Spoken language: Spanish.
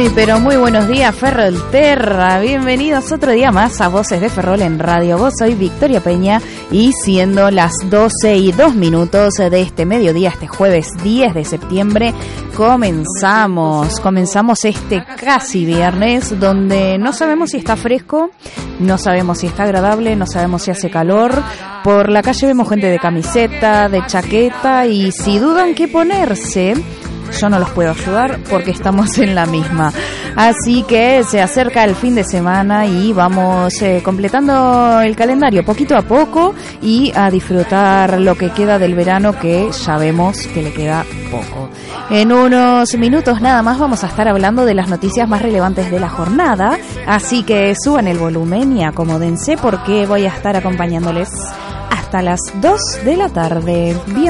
pero muy buenos días, Ferrolterra. Bienvenidos otro día más a Voces de Ferrol en Radio. Vos soy Victoria Peña y siendo las 12:02 de este mediodía, este jueves 10 de septiembre, comenzamos este casi viernes donde no sabemos si está fresco, no sabemos si está agradable, no sabemos si hace calor. Por la calle vemos gente de camiseta, de chaqueta y si dudan qué ponerse, yo no los puedo ayudar porque estamos en la misma. Así que se acerca el fin de semana y vamos completando el calendario poquito a poco y a disfrutar lo que queda del verano, que ya vemos que le queda poco. En unos minutos nada más vamos a estar hablando de las noticias más relevantes de la jornada, así que suban el volumen y acomódense porque voy a estar acompañándoles hasta las 2 de la tarde. Bien.